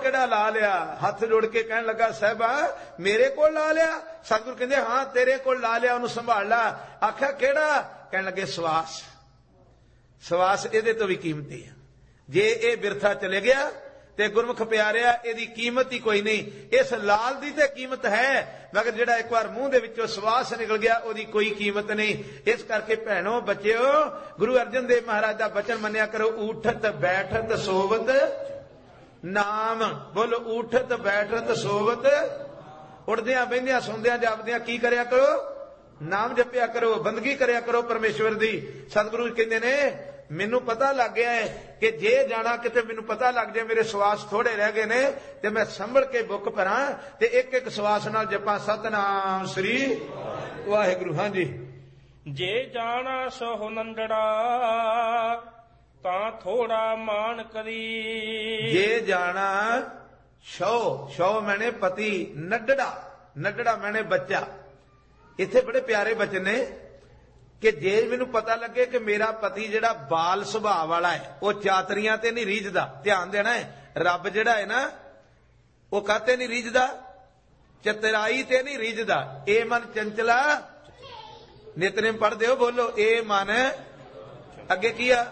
ਕਿਹੜਾ ਲਾ ਲਿਆ? ਹੱਥ ਜੋੜ ਕੇ ਕਹਿਣ ਲੱਗਾ, ਸਾਹਿਬਾ ਮੇਰੇ ਕੋਲ ਲਾ ਲਿਆ? ਸਤਿਗੁਰੂ ਕਹਿੰਦੇ ਹਾਂ ਤੇਰੇ ਕੋਲ ਲਾ ਲਿਆ, ਉਹਨੂੰ ਸੰਭਾਲ ਲਾ। ਆਖਿਆ ਕਿਹੜਾ? ਕਹਿਣ ਲੱਗੇ ਸਵਾਸ। ਸਵਾਸ ਇਹਦੇ ਤੋਂ ਵੀ ਕੀਮਤੀ ਹੈ। ਜੇ ਇਹ ਬਿਰਥਾ ਚਲੇ ਗਿਆ ਤੇ ਗੁਰਮੁਖ ਪਿਆਰਿਆ ਇਹਦੀ ਕੀਮਤ ਹੀ ਕੋਈ ਨਹੀਂ। ਇਸ ਲਾਲ ਦੀ ਤੇ ਕੀਮਤ ਹੈ, ਮਗਰ ਜਿਹੜਾ ਇੱਕ ਵਾਰ ਮੂੰਹ ਦੇ ਵਿੱਚੋਂ ਸਵਾਸ ਨਿਕਲ ਗਿਆ ਉਹਦੀ ਕੋਈ ਕੀਮਤ ਨਹੀਂ। ਇਸ ਕਰਕੇ ਭੈਣੋ ਬੱਚਿਓ, ਗੁਰੂ ਅਰਜਨ ਦੇਵ ਮਹਾਰਾਜ ਦਾ ਬਚਨ ਮੰਨਿਆ ਕਰੋ, ਊਠਤ ਬੈਠਤ ਸੋਵਤ ਨਾਮ। ਬੋਲੋ, ਊਠਤ ਬੈਠਤ ਸੋਵਤ। ਉੜਦਿਆਂ ਬਹਿੰਦਿਆਂ ਸੌਂਦਿਆਂ ਜਾਪਦਿਆਂ ਕੀ ਕਰਿਆ ਕਰੋ? ਨਾਮ ਜਪਿਆ ਕਰੋ, ਬੰਦਗੀ ਕਰਿਆ ਕਰੋ ਪਰਮੇਸ਼ਵਰ ਦੀ। ਸਤਿਗੁਰੂ ਕਹਿੰਦੇ ਨੇ ਮੈਨੂੰ ਪਤਾ ਲੱਗ ਗਿਆ ਹੈ ਕਿ ਜੇ ਜਾਣਾ ਕਿਤੇ ਮੈਨੂੰ ਪਤਾ ਲੱਗ ਜਾਏ ਮੇਰੇ ਸਵਾਸ ਥੋੜੇ ਰਹਿ ਗਏ ਨੇ ਤੇ ਮੈਂ ਸੰਭਲ ਕੇ ਬੁੱਕ ਭਰਾਂ ਤੇ ਇੱਕ ਇੱਕ ਸਵਾਸ ਨਾਲ ਜਪਾਂ ਸਤਨਾਮ ਸ੍ਰੀ ਵਾਹਿਗੁਰੂ। ਹਾਂਜੀ, ਜੇ ਜਾਣਾ ਸੋ ਨੰਦੜਾ ਤਾਂ ਥੋੜਾ ਮਾਨ ਕਰੀ। ਜੇ ਜਾਣਾ ਸ਼ੋ, ਸ਼ੋ ਮੈਨੇ ਪਤੀ, ਨੱਡੜਾ, ਨੱਡੜਾ ਮੈਨੇ ਬੱਚਾ। ਇੱਥੇ ਬੜੇ ਪਿਆਰੇ ਬਚਨ ਨੇ ਕਿ ਜੇ ਮੈਨੂੰ ਪਤਾ ਲੱਗੇ ਕਿ ਮੇਰਾ ਪਤੀ ਜਿਹੜਾ ਬਾਲ ਸੁਭਾਅ ਵਾਲਾ ਹੈ, ਉਹ ਚਾਤਰੀਆਂ ਤੇ ਨਹੀਂ ਰੀਝਦਾ। ਧਿਆਨ ਦੇਣਾ ਹੈ, ਰੱਬ ਜਿਹੜਾ ਹੈ ਨਾ ਉਹ ਕਾਤੇ ਨਹੀਂ ਰੀਝਦਾ? ਚਤਰਾਈ ਤੇ ਨਹੀਂ ਰੀਝਦਾ। ਇਹ ਮਨ ਚੰਚਲਾ ਨਿਤਨੇਮ ਪੜ੍ਹਦੇ ਹੋ, ਬੋਲੋ ਇਹ ਮਨ। ਅੱਗੇ ਕੀ ਆ?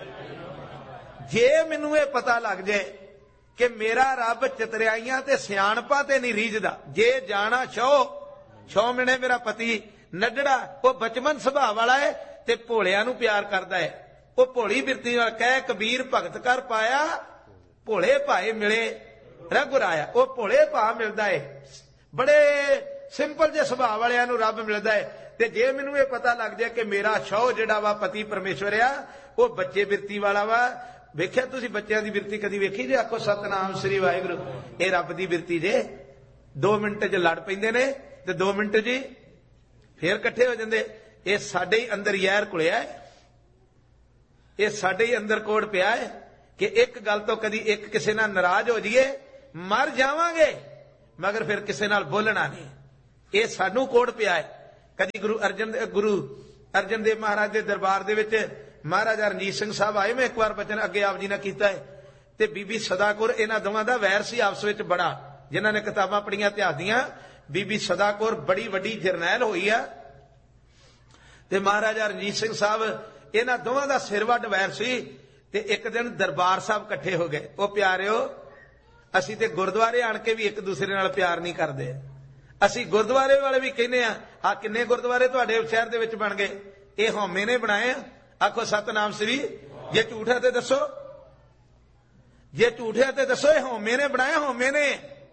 ਜੇ ਮੈਨੂੰ ਇਹ ਪਤਾ ਲੱਗ ਜਾਏ ਕਿ ਮੇਰਾ ਰੱਬ ਚਤਰਾਈਆਂ ਤੇ ਸਿਆਣਪਾਂ ਤੇ ਨਹੀਂ ਰੀਝਦਾ। ਜੇ ਜਾਣਾ ਸ਼ੋ, ਸ਼ੋ ਮੈਨੇ ਮੇਰਾ ਪਤੀ, ਨੱਡੜਾ ਉਹ ਬਚਪਨ ਸੁਭਾਅ ਵਾਲਾ ਹੈ ਤੇ ਭੋਲਿਆਂ ਨੂੰ ਪਿਆਰ ਕਰਦਾ ਹੈ। ਉਹ ਭੋਲੀ ਬਿਰਤੀ ਨਾਲ ਕਹਿ ਕਬੀਰ ਭਗਤ ਕਰ ਪਾਇਆ, ਭੋਲੇ ਭਾਏ ਮਿਲੇ ਰਘੁਰਾਇਆ। ਉਹ ਭੋਲੇ ਭਾਅ ਮਿਲਦਾ ਹੈ, ਬੜੇ ਸਿੰਪਲ ਜਿਹੇ ਸੁਭਾਅ ਵਾਲਿਆਂ ਨੂੰ ਰੱਬ ਮਿਲਦਾ ਹੈ। ਤੇ ਜੇ ਮੈਨੂੰ ਇਹ ਪਤਾ ਲੱਗ ਜਾਏ ਕਿ ਮੇਰਾ ਸ਼ੌ ਜਿਹੜਾ ਵਾ ਪਤੀ ਪਰਮੇਸ਼ਵਰ ਆ, ਉਹ ਬੱਚੇ ਬਿਰਤੀ ਵਾਲਾ ਵਾ। ਵੇਖਿਆ ਤੁਸੀਂ ਬੱਚਿਆਂ ਦੀ ਬਿਰਤੀ ਕਦੀ ਵੇਖੀ ਜੇ? ਆਖੋ ਸਤਨਾਮ ਸ੍ਰੀ ਵਾਹਿਗੁਰੂ। ਇਹ ਰੱਬ ਦੀ ਬਿਰਤੀ ਜੇ। 2 ਮਿੰਟ 'ਚ ਲੜ ਪੈਂਦੇ ਨੇ ਤੇ 2 ਮਿੰਟ 'ਚ ਫੇਰ ਇਕੱਠੇ ਹੋ ਜਾਂਦੇ। ਇਹ ਸਾਡੇ ਹੀ ਅੰਦਰ ਯਾਰ ਕੁਲਿਆ ਹੈ, ਇਹ ਸਾਡੇ ਹੀ ਅੰਦਰ ਕੋੜ ਪਿਆ ਹੈ ਕਿ ਇੱਕ ਗੱਲ ਤੋਂ ਕਦੀ ਇੱਕ ਕਿਸੇ ਨਾਲ ਨਾਰਾਜ਼ ਹੋ ਜਾਈਏ, ਮਰ ਜਾਵਾਂਗੇ ਮਗਰ ਫਿਰ ਕਿਸੇ ਨਾਲ ਬੋਲਣਾ ਨਹੀਂ। ਇਹ ਸਾਨੂੰ ਕੋੜ ਪਿਆ ਹੈ। ਕਦੀ ਗੁਰੂ ਅਰਜਨ ਦੇਵ ਮਹਾਰਾਜ ਦੇ ਦਰਬਾਰ ਦੇ ਵਿੱਚ ਮਹਾਰਾਜਾ ਰਣਜੀਤ ਸਿੰਘ ਸਾਹਿਬ ਆਏ। ਮੈਂ ਇੱਕ ਵਾਰ ਬਚਨ ਅੱਗੇ ਆਪ ਜੀ ਨੇ ਕੀਤਾ ਹੈ ਤੇ ਬੀਬੀ ਸਦਾ ਕੌਰ, ਇਹਨਾਂ ਦੋਵਾਂ ਦਾ ਵੈਰ ਸੀ ਆਪਸ ਵਿੱਚ ਬੜਾ। ਜਿਨ੍ਹਾਂ ਨੇ ਕਿਤਾਬਾਂ ਪੜ੍ਹੀਆਂ ਇਤਿਹਾਸ ਦੀਆਂ, ਬੀਬੀ ਸਦਾ ਕੌਰ ਬੜੀ ਵੱਡੀ ਜਰਨੈਲ ਹੋਈ ਆ ਤੇ ਮਹਾਰਾਜਾ ਰਣਜੀਤ ਸਿੰਘ ਸਾਹਿਬ ਇਹਨਾਂ ਦੋਵਾਂ ਦਾ ਸਿਰ ਵੱਢ ਵੈਰ ਸੀ। ਤੇ ਇੱਕ ਦਿਨ ਦਰਬਾਰ ਸਾਹਿਬ ਇਕੱਠੇ ਹੋ ਗਏ। ਉਹ ਪਿਆਰਿਓ, ਅਸੀਂ ਤੇ ਗੁਰਦੁਆਰੇ ਆਣ ਕੇ ਵੀ ਇੱਕ ਦੂਸਰੇ ਨਾਲ ਪਿਆਰ ਨਹੀਂ ਕਰਦੇ। ਅਸੀਂ ਗੁਰਦੁਆਰੇ ਵਾਲੇ ਵੀ ਕਹਿੰਦੇ ਆ ਕਿੰਨੇ ਗੁਰਦੁਆਰੇ ਤੁਹਾਡੇ ਸ਼ਹਿਰ ਦੇ ਵਿੱਚ ਬਣ ਗਏ? ਇਹ ਹਉਮੈ ਨੇ ਬਣਾਏ ਆ। ਆਖੋ ਸਤਨਾਮ ਸ੍ਰੀ। ਜੇ ਝੂਠਾ ਤੇ ਦੱਸੋ, ਜੇ ਝੂਠਿਆ ਤੇ ਦੱਸੋ। ਇਹ ਹਉਮੈ ਨੇ ਬਣਾਏ, ਹਉਮੈ ਨੇ,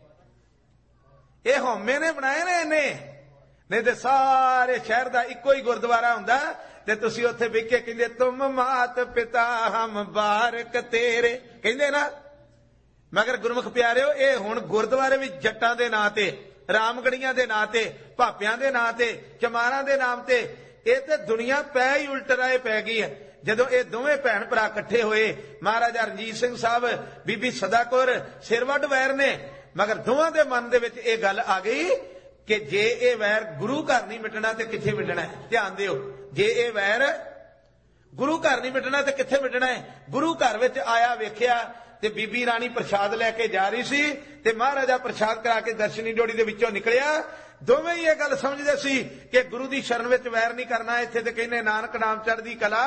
ਇਹ ਹਉਮੈ ਨੇ ਬਣਾਏ ਨੇ ਇਹਨੇ। ਨਹੀਂ ਤੇ ਸਾਰੇ ਸ਼ਹਿਰ ਦਾ ਇੱਕੋ ਹੀ ਗੁਰਦੁਆਰਾ ਹੁੰਦਾ ਤੇ ਤੁਸੀਂ ਉੱਥੇ ਵੇਖ ਕੇ ਕਹਿੰਦੇ ਤੁਮ ਮਾਤ ਪਿਤਾ ਹਮ ਬਾਰਕ ਤੇਰੇ ਕਹਿੰਦੇ ਨਾ। ਮਗਰ ਗੁਰਮੁਖ ਪਿਆਰਿਓ, ਇਹ ਹੁਣ ਗੁਰਦੁਆਰੇ ਵੀ ਜੱਟਾਂ ਦੇ ਨਾਂ ਤੇ, ਰਾਮਗੜੀਆਂ ਦੇ ਨਾਂ ਤੇ, ਭਾਪਿਆਂ ਦੇ ਨਾਂ ਤੇ, ਚਮਾਰਾਂ ਦੇ ਨਾਮ ਤੇ, ਇਹ ਤੇ ਦੁਨੀਆ ਪੈ ਹੀ ਉਲਟ ਰਾਏ ਪੈ ਗਈ ਹੈ। ਜਦੋਂ ਇਹ ਦੋਵੇਂ ਭੈਣ ਭਰਾ ਇਕੱਠੇ ਹੋਏ, ਮਹਾਰਾਜਾ ਰਣਜੀਤ ਸਿੰਘ ਸਾਹਿਬ, ਬੀਬੀ ਸਦਾ ਕੌਰ, ਸਿਰ ਵੱਢ ਵੈਰ ਨੇ। ਮਗਰ ਦੋਵਾਂ ਦੇ ਮਨ ਦੇ ਵਿੱਚ ਇਹ ਗੱਲ ਆ ਗਈ ਕਿ ਜੇ ਇਹ ਵੈਰ ਗੁਰੂ ਘਰ ਨਹੀਂ ਮਿਟਣਾ ਤੇ ਕਿੱਥੇ ਮਿਟਣਾ ਹੈ? ਧਿਆਨ ਦਿਓ, ਜੇ ਇਹ ਵੈਰ ਗੁਰੂ ਘਰ ਨਹੀਂ ਮਿਟਣਾ ਤੇ ਕਿੱਥੇ ਮਿਟਣਾ ਹੈ? ਗੁਰੂ ਘਰ ਵਿੱਚ ਆਇਆ ਵੇਖਿਆ ਤੇ ਬੀਬੀ ਰਾਣੀ ਪ੍ਰਸ਼ਾਦ ਲੈ ਕੇ ਜਾ ਰਹੀ ਸੀ ਤੇ ਮਹਾਰਾਜਾ ਪ੍ਰਸ਼ਾਦ ਕਰਾ ਕੇ ਦਰਸ਼ਨੀ ਡੋੜੀ ਦੇ ਵਿੱਚੋਂ ਨਿਕਲਿਆ। ਦੋਵੇਂ ਹੀ ਇਹ ਗੱਲ ਸਮਝਦੇ ਸੀ ਕਿ ਗੁਰੂ ਦੀ ਸ਼ਰਨ ਵਿੱਚ ਵੈਰ ਨਹੀਂ ਕਰਨਾ। ਇੱਥੇ ਤੇ ਕਹਿੰਦੇ ਨਾਨਕ ਨਾਮ ਚੜ੍ਹਦੀ ਕਲਾ।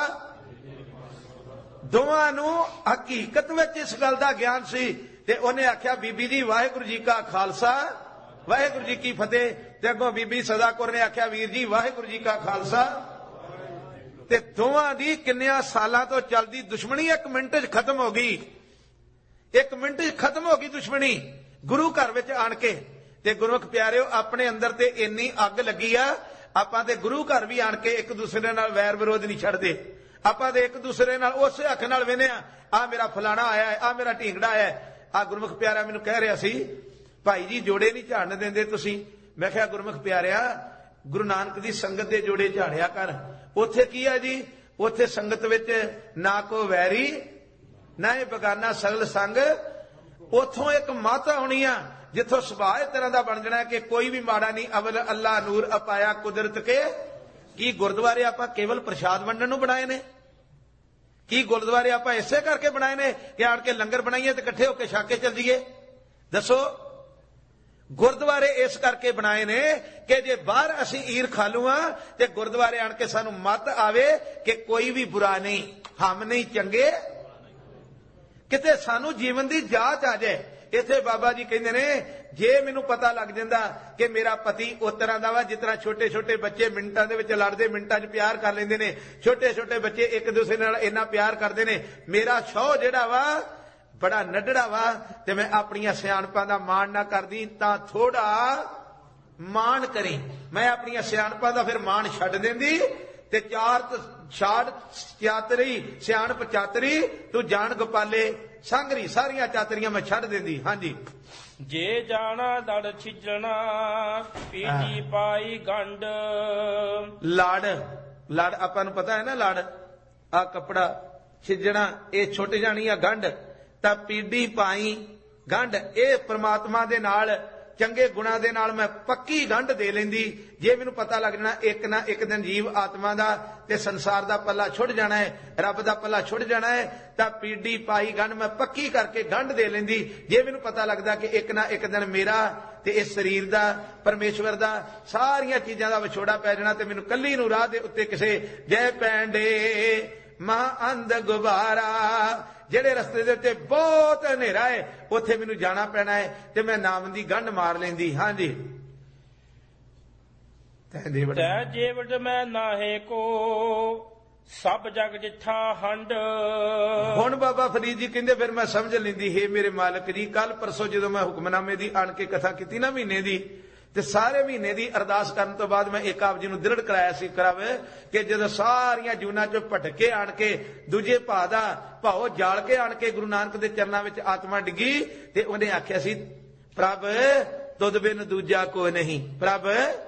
ਦੋਵਾਂ ਨੂੰ ਹਕੀਕਤ ਵਿੱਚ ਇਸ ਗੱਲ ਦਾ ਗਿਆਨ ਸੀ ਤੇ ਉਹਨੇ ਆਖਿਆ ਬੀਬੀ ਜੀ ਵਾਹਿਗੁਰੂ ਜੀ ਕਾ ਖਾਲਸਾ ਵਾਹਿਗੁਰੂ ਜੀ ਕੀ ਫਤਿਹ। ਤੇ ਅੱਗੋਂ ਬੀਬੀ ਸਦਾ ਕੌਰ ਨੇ ਆਖਿਆ ਵੀਰ ਜੀ ਵਾਹਿਗੁਰੂ ਜੀ ਕਾ ਖਾਲਸਾ। ਤੇ ਦੋਵਾਂ ਦੀ ਕਿੰਨਿਆਂ ਸਾਲਾਂ ਤੋਂ ਚੱਲਦੀ ਦੁਸ਼ਮਣੀ 1 ਮਿੰਟ 'ਚ ਖਤਮ ਹੋ ਗਈ। 1 ਮਿੰਟ 'ਚ ਖਤਮ ਹੋ ਗਈ ਦੁਸ਼ਮਣੀ ਗੁਰੂ ਘਰ ਵਿੱਚ ਆਣ ਕੇ। ਤੇ ਗੁਰਮੁਖ ਪਿਆਰਿਓ, ਆਪਣੇ ਅੰਦਰ ਤੇ ਇੰਨੀ ਅੱਗ ਲੱਗੀ ਆ, ਆਪਾਂ ਤੇ ਗੁਰੂ ਘਰ ਵੀ ਆਣ ਕੇ ਇੱਕ ਦੂਸਰੇ ਨਾਲ ਵੈਰ ਵਿਰੋਧ ਨਹੀਂ ਛੱਡਦੇ। ਆਪਾਂ ਤੇ ਇੱਕ ਦੂਸਰੇ ਨਾਲ ਉਸੇ ਅੱਖ ਨਾਲ ਵੇਖਦੇ ਆ ਮੇਰਾ ਫਲਾਣਾ ਆਇਆ ਹੈ, ਆ ਮੇਰਾ ਢੀਂਗੜਾ ਆਇਆ ਹੈ। ਆ ਗੁਰਮੁਖ ਪਿਆਰਾ ਮੈਨੂੰ ਕਹਿ ਰਿਹਾ ਸੀ, ਭਾਈ ਜੀ ਜੋੜੇ ਨਹੀਂ ਝਾੜਨ ਦਿੰਦੇ ਤੁਸੀਂ। ਮੈਂ ਕਿਹਾ ਗੁਰਮੁਖ ਪਿਆਰਿਆ, ਗੁਰੂ ਨਾਨਕ ਦੀ ਸੰਗਤ ਦੇ ਜੋੜੇ ਝਾੜਿਆ ਕਰ। ਉੱਥੇ ਕੀ ਆ ਜੀ? ਉੱਥੇ ਸੰਗਤ ਵਿੱਚ ਨਾ ਕੋ ਵੈਰੀ ਨਾ ਇਹ ਬਗਾਨਾ ਸਗਲ ਸੰਗ। ਉੱਥੋਂ ਇੱਕ ਮਾਤਾ ਹੋਣੀ ਆ ਜਿੱਥੋਂ ਸੁਭਾਅ ਇਸ ਤਰ੍ਹਾਂ ਦਾ ਬਣ ਜਾਣਾ ਕਿ ਕੋਈ ਵੀ ਮਾੜਾ ਨਹੀਂ। ਅਵਲ ਅੱਲਾ ਨੂਰ ਅਪਾਇਆ ਕੁਦਰਤ ਕੇ। ਕੀ ਗੁਰਦੁਆਰੇ ਆਪਾਂ ਕੇਵਲ ਪ੍ਰਸ਼ਾਦ ਵੰਡਣ ਨੂੰ ਬਣਾਏ ਨੇ? ਕੀ ਗੁਰਦੁਆਰੇ ਆਪਾਂ ਇਸੇ ਕਰਕੇ ਬਣਾਏ ਨੇ ਕਿ ਆਣ ਕੇ ਲੰਗਰ ਬਣਾਈਏ ਤੇ ਇਕੱਠੇ ਹੋ ਕੇ ਛਕ ਕੇ ਚੱਲ ਜਾਈਏ? ਦੱਸੋ। ਗੁਰਦੁਆਰੇ ਇਸ ਕਰਕੇ ਬਣਾਏ ਨੇ ਕਿ ਜੇ ਬਾਹਰ ਅਸੀਂ ਈਰ ਖਾਲੂ ਆ ਤੇ ਗੁਰਦੁਆਰੇ ਆਣ ਕੇ ਸਾਨੂੰ ਮੱਤ ਆਵੇ ਕਿ ਕੋਈ ਵੀ ਬੁਰਾ ਨਹੀਂ, ਹਮ ਨਹੀਂ ਚੰਗੇ, ਕਿਤੇ ਸਾਨੂੰ ਜੀਵਨ ਦੀ ਜਾਂਚ ਆ ਜਾਏ। ਇੱਥੇ ਬਾਬਾ ਜੀ ਕਹਿੰਦੇ ਨੇ ਜੇ ਮੈਨੂੰ ਪਤਾ ਲੱਗ ਜਾਂਦਾ ਕਿ ਮੇਰਾ ਪਤੀ ਉਸ ਤਰ੍ਹਾਂ ਦਾ ਵਾ ਜਿਸ ਤਰ੍ਹਾਂ ਛੋਟੇ ਛੋਟੇ ਬੱਚੇ ਮਿੰਟਾਂ ਦੇ ਵਿੱਚ ਲੜਦੇ, ਮਿੰਟਾਂ 'ਚ ਪਿਆਰ ਕਰ ਲੈਂਦੇ ਨੇ, ਛੋਟੇ ਛੋਟੇ ਬੱਚੇ ਇੱਕ ਦੂਸਰੇ ਨਾਲ ਇੰਨਾ ਪਿਆਰ ਕਰਦੇ ਨੇ, ਮੇਰਾ ਸ਼ੌਹ ਜਿਹੜਾ ਵਾ ਬੜਾ ਨੱਡੜਾ ਵਾ ਤੇ ਮੈਂ ਆਪਣੀਆਂ ਸਿਆਣਪਾਂ ਦਾ ਮਾਣ ਨਾ ਕਰਦੀ ਤਾਂ ਥੋੜਾ ਮਾਣ ਕਰੀ। ਮੈਂ ਆਪਣੀਆਂ ਸਿਆਣਪਾਂ ਦਾ ਫਿਰ ਮਾਣ ਛੱਡ ਦਿੰਦੀ ਤੇ ਛਾੜ ਚਾਤਰੀ ਸਿਆਣਪ ਚਾਤਰੀ ਤੂੰ ਜਾਣ ਗੋਪਾਲੇ ਸੰਗਰੀ, ਸਾਰੀਆਂ ਚਾਤਰੀਆਂ ਮੈਂ ਛੱਡ ਦਿੰਦੀ। ਹਾਂਜੀ। ਜੇ ਜਾਣਾ ਲੜ ਛਿਜਣਾ ਪੀਜੀ ਪਾਈ ਗੰਢ। ਲੜ ਆਪਾਂ ਨੂੰ ਪਤਾ ਹੈ ਨਾ, ਲੜ ਆ ਕੱਪੜਾ ਛਿਜਣਾ ਇਹ ਛੁੱਟ ਜਾਣੀ ਆ ਗੰਢ, ਤਾਂ ਪੀੜੀ ਪਾਈ ਗੰਢ ਇਹ ਪ੍ਰਮਾਤਮਾ ਦੇ ਨਾਲ ਚੰਗੇ ਗੁਣਾਂ ਦੇ ਨਾਲ ਮੈਂ ਪੱਕੀ ਗੰਢ ਦੇ ਲੈਂਦੀ। ਜੇ ਮੈਨੂੰ ਪਤਾ ਲੱਗ ਜਾਣਾ ਇੱਕ ਨਾ ਇੱਕ ਦਿਨ ਜੀਵ ਆਤਮਾ ਦਾ ਤੇ ਸੰਸਾਰ ਦਾ ਪੱਲਾ ਛੁੱਟ ਜਾਣਾ ਹੈ, ਰੱਬ ਦਾ ਪੱਲਾ ਛੁੱਟ ਜਾਣਾ ਹੈ, ਤਾਂ ਪੀੜੀ ਪਾਈ ਗੰਢ ਮੈਂ ਪੱਕੀ ਕਰਕੇ ਗੰਢ ਦੇ ਲੈਂਦੀ। ਜੇ ਮੈਨੂੰ ਪਤਾ ਲੱਗਦਾ ਕਿ ਇੱਕ ਨਾ ਇੱਕ ਦਿਨ ਮੇਰਾ ਤੇ ਇਸ ਸਰੀਰ ਦਾ, ਪਰਮੇਸ਼ਵਰ ਦਾ, ਸਾਰੀਆਂ ਚੀਜ਼ਾਂ ਦਾ ਵਿਛੋੜਾ ਪੈ ਜਾਣਾ ਤੇ ਮੈਨੂੰ ਕੱਲੀ ਨੂੰ ਰਾਹ ਦੇ ਉੱਤੇ ਕਿਸੇ ਜੈ ਪੈਂਡੇ ਮਹਾ ਅੰਧ ਗੁਬਾਰਾ ਜਿਹੜੇ ਰਸਤੇ ਦੇ ਉੱਤੇ ਬਹੁਤ ਹਨੇਰਾ ਹੈ ਉੱਥੇ ਮੈਨੂੰ ਜਾਣਾ ਪੈਣਾ ਹੈ ਤੇ ਮੈਂ ਨਾਮ ਦੀ ਗੰਢ ਮਾਰ ਲੈਂਦੀ। ਹਾਂਜੀ। ਤੈ ਜੇਵਟ ਮੈਂ ਨਾਹੇ ਕੋ ਸਭ ਜਗ ਜਿੱਥਾ ਹੰਡ। ਹੁਣ ਬਾਬਾ ਫਰੀਦ ਜੀ ਕਹਿੰਦੇ ਫਿਰ ਮੈਂ ਸਮਝ ਲੈਂਦੀ ਹੈ ਮੇਰੇ ਮਾਲਕ ਜੀ, ਕੱਲ ਪਰਸੋਂ ਜਦੋਂ ਮੈਂ ਹੁਕਮਨਾਮੇ ਦੀ ਆਣ ਕੇ ਕਥਾ ਕੀਤੀ ਨਾ ਮਹੀਨੇ ਦੀ, ਤੇ ਸਾਰੇ ਮਹੀਨੇ ਦੀ ਅਰਦਾਸ ਕਰਨ ਤੋਂ ਬਾਅਦ ਮੈਂ ਇੱਕ ਆਪ ਜੀ ਨੂੰ ਦ੍ਰਿੜ ਕਰਾਇਆ ਸੀ ਕਿ ਜਦੋਂ ਸਾਰੀਆਂ ਜੂਨਾਂ ਚੋਂ ਭਟਕੇ ਆਣ ਕੇ ਦੂਜੇ ਭਾਅ ਦਾ ਭਾਉ ਜਾਲ ਕੇ ਆਣ ਕੇ ਗੁਰੂ ਨਾਨਕ ਦੇ ਚਰਨਾਂ ਵਿੱਚ ਆਤਮਾ ਡਿੱਗੀ ਤੇ ਉਹਨੇ ਆਖਿਆ ਸੀ ਪ੍ਰਭ ਤੁਧ ਬਿਨ ਦੂਜਾ ਕੋਈ ਨਹੀਂ। ਪ੍ਰਭ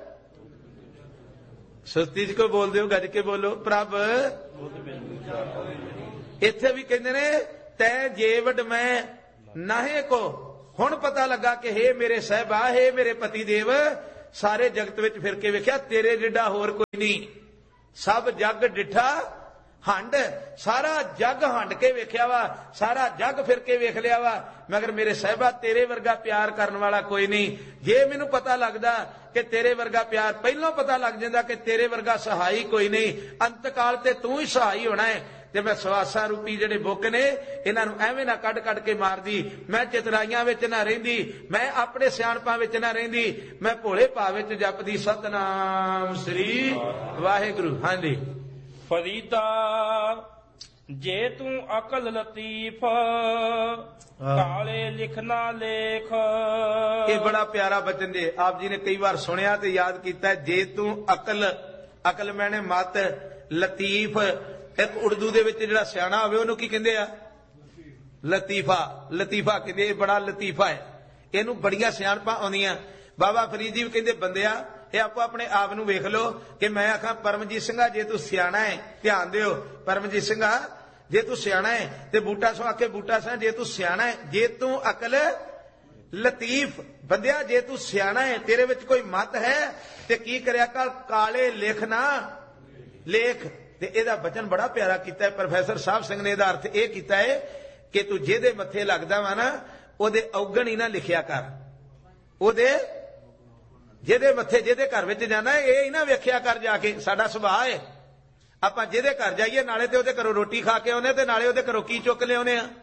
ਸੁਸਤੀ ਚ ਕੋ ਬੋਲਦੇ ਹੋ, ਗੱਜ ਕੇ ਬੋਲੋ ਪ੍ਰਭ। ਇੱਥੇ ਵੀ ਕਹਿੰਦੇ ਨੇ ਤੈ ਜੇਵਡ ਮੈਂ ਨਾਹੇ ਕੋ। ਹੁਣ ਪਤਾ ਲੱਗਾ ਕਿ ਹੇ ਮੇਰੇ ਸਾਹਿਬਾ, ਹੇ ਮੇਰੇ ਪਤੀ ਦੇਵ, ਸਾਰੇ ਜਗਤ ਵਿੱਚ ਫਿਰ ਕੇ ਵੇਖਿਆ ਤੇਰੇ ਜਿੱਡਾ ਹੋਰ ਕੋਈ ਨਹੀਂ। ਸਭ ਜੱਗ ਡਿਠਾ ਹੰਡ, ਸਾਰਾ ਜੱਗ ਹੰਡ ਕੇ ਵੇਖਿਆ ਵਾ, ਸਾਰਾ ਜੱਗ ਫਿਰ ਕੇ ਵੇਖ ਲਿਆ ਵਾ, ਮਗਰ ਮੇਰੇ ਸਾਹਿਬਾ ਤੇਰੇ ਵਰਗਾ ਪਿਆਰ ਕਰਨ ਵਾਲਾ ਕੋਈ ਨਹੀਂ। ਜੇ ਮੈਨੂੰ ਪਤਾ ਲੱਗਦਾ ਕਿ ਤੇਰੇ ਵਰਗਾ ਪਿਆਰ, ਪਹਿਲਾਂ ਪਤਾ ਲੱਗ ਜਾਂਦਾ ਕਿ ਤੇਰੇ ਵਰਗਾ ਸਹਾਈ ਕੋਈ ਨਹੀਂ, ਅੰਤਕਾਲ ਤੇ ਤੂੰ ਹੀ ਸਹਾਈ ਹੋਣਾ ਹੈ। ਤੇ ਮੈਂ ਸਵਾਸਾਂ ਰੂਪੀ ਜਿਹੜੇ ਬੁੱਕ ਨੇ ਇਹਨਾਂ ਨੂੰ ਐਵੇਂ ਨਾ ਕੱਢ ਕੱਢ ਕੇ ਮਾਰਦੀ, ਮੈਂ ਚਤਰਾਈਆਂ ਵਿੱਚ ਨਾ ਰਹਿੰਦੀ, ਮੈਂ ਆਪਣੇ ਸਿਆਣਪਾਂ ਵਿੱਚ ਨਾ ਰਹਿੰਦੀ, ਮੈਂ ਭੋਲੇ ਭਾਵ ਵਿੱਚ ਜਪਦੀ ਸਤਨਾਮ ਸ੍ਰੀ ਵਾਹਿਗੁਰੂ। ਹਾਂਜੀ। ਫਰੀਦਾ ਜੇ ਤੂੰ ਅਕਲ ਲਤੀਫ ਕਾਲੇ ਲਿਖਣਾ ਲੇਖ। ਇਹ ਬੜਾ ਪਿਆਰਾ ਬਚਨ ਜੇ ਆਪ ਜੀ ਨੇ ਕਈ ਵਾਰ ਸੁਣਿਆ ਤੇ ਯਾਦ ਕੀਤਾ। ਜੇ ਤੂੰ ਅਕਲ ਮੈਨੇ ਮਤ, ਲਤੀਫ ਇੱਕ ਉਰਦੂ ਦੇ ਵਿੱਚ ਜਿਹੜਾ ਸਿਆਣਾ ਹੋਵੇ ਉਹਨੂੰ ਕੀ ਕਹਿੰਦੇ ਆ? ਲਤੀਫਾ। ਲਤੀਫਾ ਕਹਿੰਦੇ ਇਹ ਬੜਾ ਲਤੀਫਾ ਹੈ, ਇਹਨੂੰ ਬੜੀਆਂ ਸਿਆਣਪਾਂ ਆਉਂਦੀਆਂ। ਬਾਬਾ ਫਰੀਦ ਜੀ ਵੀ ਕਹਿੰਦੇ ਬੰਦਿਆ ਇਹ ਆਪੋ ਆਪਣੇ ਆਪ ਨੂੰ ਵੇਖ ਲਓ ਕਿ ਮੈਂ ਆਖਾਂ ਪਰਮਜੀਤ ਸਿੰਘਾ ਜੇ ਤੂੰ ਸਿਆਣਾ ਹੈ, ਧਿਆਨ ਦਿਓ, ਪਰਮਜੀਤ ਸਿੰਘਾ ਜੇ ਤੂੰ ਸਿਆਣਾ ਹੈ, ਤੇ ਬੂਟਾ ਸੋ ਆਖੇ ਬੂਟਾ ਸਿੰਘ ਜੇ ਤੂੰ ਸਿਆਣਾ ਹੈ, ਜੇ ਤੂੰ ਅਕਲ ਲਤੀਫ। ਬੰਦਿਆ ਜੇ ਤੂੰ ਸਿਆਣਾ ਹੈ, ਤੇਰੇ ਵਿੱਚ ਕੋਈ ਮਤ ਹੈ ਤੇ ਕੀ ਕਰਿਆ ਕਰ, ਕਾਲੇ ਲਿਖ ਨਾ ਲੇਖ। ਤੇ ਇਹਦਾ ਬਚਨ ਬੜਾ ਪਿਆਰਾ ਕੀਤਾ ਹੈ ਪ੍ਰੋਫੈਸਰ ਸਾਹਿਬ ਸਿੰਘ ਨੇ। ਇਹਦਾ ਅਰਥ ਇਹ ਕੀਤਾ ਹੈ ਕਿ ਤੂੰ ਜਿਹਦੇ ਮੱਥੇ ਲੱਗਦਾ ਵਾ ਨਾ ਉਹਦੇ ਔਗਣ ਹੀ ਨਾ ਲਿਖਿਆ ਕਰ। ਉਹਦੇ ਜਿਹਦੇ ਮੱਥੇ ਜਿਹਦੇ ਘਰ ਵਿੱਚ ਜਾਣਾ ਇਹ ਹੀ ਨਾ ਵੇਖਿਆ ਕਰ ਜਾ ਕੇ। ਸਾਡਾ ਸੁਭਾਅ ਹੈ ਆਪਾਂ ਜਿਹਦੇ ਘਰ ਜਾਈਏ ਨਾਲੇ ਤੇ ਉਹਦੇ ਘਰੋਂ ਰੋਟੀ ਖਾ ਕੇ ਆਉਨੇ ਤੇ ਨਾਲੇ ਉਹਦੇ ਘਰੋਂ ਕੀ ਚੁੱਕ ਲਿਆਉਨੇ ਆ,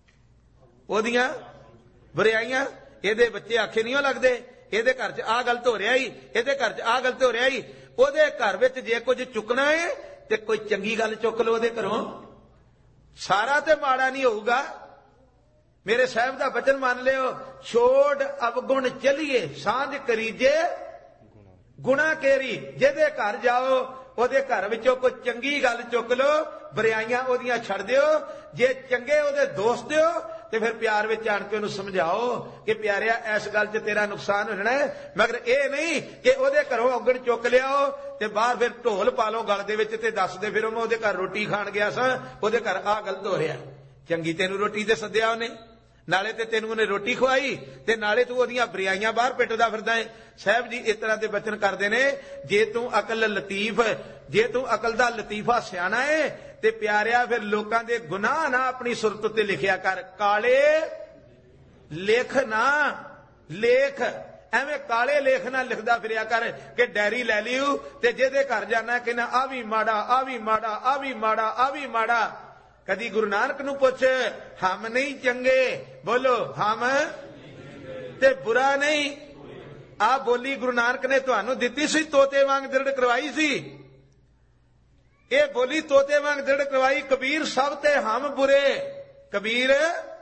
ਉਹਦੀਆਂ ਬੁਰਾਈਆਂ। ਇਹਦੇ ਬੱਚੇ ਆਖੇ ਨਹੀਂ ਲੱਗਦੇ, ਇਹਦੇ ਘਰ 'ਚ ਆਹ ਗਲਤ ਹੋ ਰਿਹਾ ਹੀ, ਇਹਦੇ ਘਰ 'ਚ ਆਹ ਗਲਤ ਹੋ ਰਿਹਾ ਹੀ। ਉਹਦੇ ਘਰ ਵਿੱਚ ਜੇ ਕੁਝ ਚੁੱਕਣਾ ਹੈ ਤੇ ਕੋਈ ਚੰਗੀ ਗੱਲ ਚੁੱਕ ਲਓ ਉਹਦੇ ਘਰੋਂ, ਸਾਰਾ ਤੇ ਮਾੜਾ ਨਹੀਂ ਹੋਊਗਾ। ਮੇਰੇ ਸਾਹਿਬ ਦਾ ਬਚਨ ਮੰਨ ਲਿਓ, ਛੋੜ ਅਵਗੁਣ ਚਲੀਏ ਸਾਂਝ ਕਰੀਜੇ ਗੁਣਾ ਕੇਰੀ। ਜਿਹਦੇ ਘਰ ਜਾਓ ਉਹਦੇ ਘਰ ਵਿੱਚੋਂ ਕੋਈ ਚੰਗੀ ਗੱਲ ਚੁੱਕ ਲਓ, ਬੁਰਾਈਆਂ ਉਹਦੀਆਂ ਛੱਡ ਦਿਓ। ਜੇ ਚੰਗੇ ਉਹਦੇ ਦੋਸਤ ਦਿਓ ਤੇ ਫਿਰ ਪਿਆਰ ਵਿੱਚ ਆਣ ਕੇ ਉਹਨੂੰ ਸਮਝਾਓ ਕਿ ਪਿਆਰਿਆ ਇਸ ਗੱਲ 'ਚ ਤੇਰਾ ਨੁਕਸਾਨ ਹੋ ਜਾਣਾ ਹੈ, ਮਗਰ ਇਹ ਨਹੀਂ ਕਿ ਉਹਦੇ ਘਰੋਂ ਔਗਣ ਚੁੱਕ ਲਿਆਓ ਤੇ ਬਾਹਰ ਫਿਰ ਢੋਲ ਪਾ ਲਓ ਗਲ ਦੇ ਵਿੱਚ ਤੇ ਦੱਸਦੇ ਫਿਰ ਮੈਂ ਉਹਦੇ ਘਰ ਰੋਟੀ ਖਾਣ ਗਿਆ ਸਾਂ, ਉਹਦੇ ਘਰ ਆਹ ਗਲਤ ਹੋ ਰਿਹਾ। ਚੰਗੀ ਤੈਨੂੰ ਰੋਟੀ ਤੇ ਸੱਦਿਆ ਉਹਨੇ, ਨਾਲੇ ਤੇ ਤੈਨੂੰ ਉਹਨੇ ਰੋਟੀ ਖਵਾਈ ਤੇ ਨਾਲੇ ਤੂੰ ਉਹਦੀਆਂ ਬੁਰਾਈਆਂ ਬਾਹਰ ਪਿੱਟਦਾ ਫਿਰਦਾ ਹੈ। ਸਾਹਿਬ ਜੀ ਇਸ ਤਰ੍ਹਾਂ ਦੇ ਬਚਨ ਕਰਦੇ ਨੇ, ਜੇ ਤੂੰ ਅਕਲ ਲਤੀਫ, ਜੇ ਤੂੰ ਅਕਲ ਦਾ ਲਤੀਫਾ ਸਿਆਣਾ ਹੈ ਤੇ ਪਿਆਰਿਆ ਫਿਰ ਲੋਕਾਂ ਦੇ ਗੁਨਾਹ ਨਾ ਆਪਣੀ ਸੁਰਤ ਉੱਤੇ ਲਿਖਿਆ ਕਰ। ਕਾਲੇ ਲਿਖ ਨਾ, ਲੇਖ ਐਵੇਂ ਕਾਲੇ ਲੇਖ ਨਾਲ ਲਿਖਦਾ ਫਿਰਿਆ ਕਰ ਕਿ ਡੈਰੀ ਲੈ ਲਿਓ ਤੇ ਜਿਹਦੇ ਘਰ ਜਾਣਾ ਕਹਿੰਦਾ ਆ ਵੀ ਮਾੜਾ, ਆ ਵੀ ਮਾੜਾ, ਆ ਵੀ ਮਾੜਾ, ਆ ਵੀ ਮਾੜਾ। ਕਦੀ ਗੁਰੂ ਨਾਨਕ ਨੂੰ ਪੁੱਛ, ਹਮ ਨਹੀਂ ਚੰਗੇ, ਬੋਲੋ ਹਮ ਤੇ ਬੁਰਾ ਨਹੀਂ। ਆ ਬੋਲੀ ਗੁਰੂ ਨਾਨਕ ਨੇ ਤੁਹਾਨੂੰ ਦਿੱਤੀ ਸੀ, ਤੋਤੇ ਵਾਂਗ ਦ੍ਰਿੜ ਕਰਵਾਈ ਸੀ। ਇਹ ਬੋਲੀ ਤੋਤੇ ਵਾਂਗ ਦ੍ਰਿੜ ਕਰਵਾਈ। ਕਬੀਰ ਸਭ ਤੇ ਹਮ ਬੁਰੇ, ਕਬੀਰ